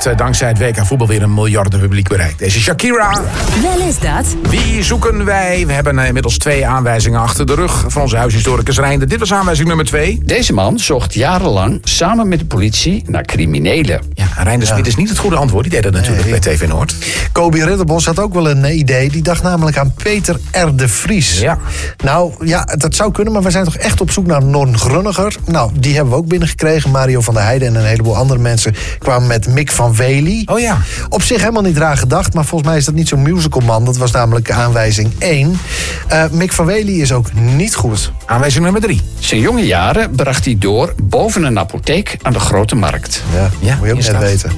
dankzij het WK voetbal weer een miljardenpubliek bereikt. Deze Shakira. Wel is dat. Wie zoeken wij? We hebben inmiddels 2 aanwijzingen achter de rug van onze huishistoricus Reinder. Dit was aanwijzing nummer 2. Deze man zocht jarenlang samen met de politie naar criminelen. Ja, Reinder Smit is niet het goede antwoord. Die deed dat natuurlijk bij TV Noord. Kobi Ridderbos had ook wel een idee. Die dacht namelijk aan Peter R. de Vries. Ja. Nou, ja, dat zou kunnen, maar we zijn toch echt op zoek naar Non Grunniger. Nou, die hebben we ook binnengekregen. Mario van der Heijden en een heleboel andere mensen kwamen met Mick van Wely. Oh ja. Op zich helemaal niet raar gedacht, maar volgens mij is dat niet zo'n musicalman. Dat was namelijk aanwijzing 1. Mick van Wely is ook niet goed. Aanwijzing nummer 3. Zijn jonge jaren bracht hij door boven een apotheek aan de Grote Markt. Ja, moet je ook net weten.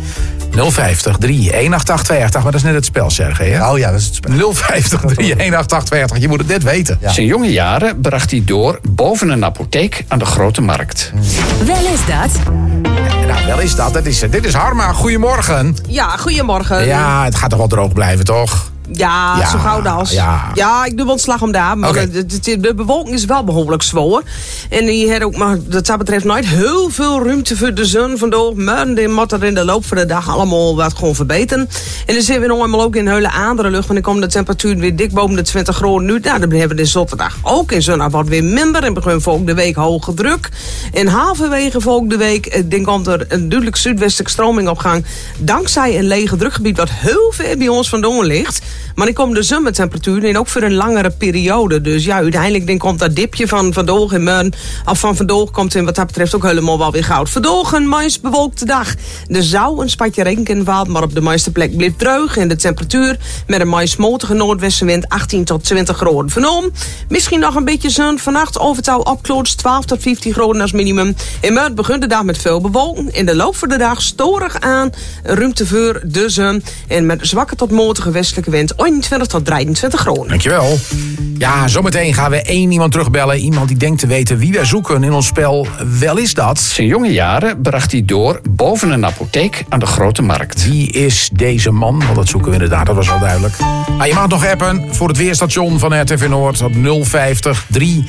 050 3188288, maar dat is net het spel, Sergej. Hè? Oh ja, dat is het spel. 050 3188288, je moet het net weten. Ja. Zijn jonge jaren bracht hij door boven een apotheek aan de Grote Markt. Wel is dat. Nou, wel is dat. Dit is Harma. Goedemorgen. Ja, goedemorgen. Ja, het gaat toch wel droog blijven, toch? Ja, zo gauw als. Ja. Ik doe wel een slag om daar. Maar de bewolking is wel behoorlijk zwaar. En die heeft ook maar, dat betreft, nooit heel veel ruimte voor de zon vandaag. Maar die moet er in de loop van de dag allemaal wat gewoon verbeteren. En dan zitten we nog eenmaal ook in hele andere lucht. Want dan komt de temperatuur weer dik boven de 20 graden nu. Nou, dan hebben we de zaterdag ook in zon wat weer minder. En begint volgende week hoge druk. En halverwege volgende week dan komt er een duidelijk zuidwestelijke stroming op gang. Dankzij een lege drukgebied wat heel ver bij ons vandaan ligt. Maar dan komt de zomertemperatuur en ook voor een langere periode. Dus ja, uiteindelijk dan komt dat dipje van vandaag en morgen. Of van vandaag komt in wat dat betreft ook helemaal wel weer goud. Vandaag een meest bewolkte dag. Er zou een spatje regen kunnen vallen, maar op de meeste plek blijft droog. En de temperatuur met een meest motige noordwestenwind 18 tot 20 graden. Vanavond misschien nog een beetje zon. Vannacht overtouw opkloot 12 tot 15 graden als minimum. En morgen begint de dag met veel bewolking. In de loop van de dag storig aan ruimte voor de zon. En met zwakke tot matige westelijke wind 21 tot 23 graden. Dankjewel. Ja, zometeen gaan we 1 iemand terugbellen. Iemand die denkt te weten wie wij zoeken in ons spel. Wel is dat. Zijn jonge jaren bracht hij door boven een apotheek aan de Grote Markt. Wie is deze man? Want dat zoeken we inderdaad, dat was wel duidelijk. Maar je mag nog appen voor het weerstation van RTV Noord op 050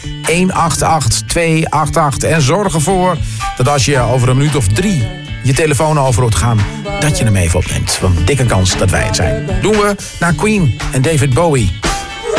3188 288. En zorg ervoor dat als je over een minuut of 3 je telefoon over hoort gaan, dat je hem even opneemt. Want dikke kans dat wij het zijn. Doen we naar Queen en David Bowie.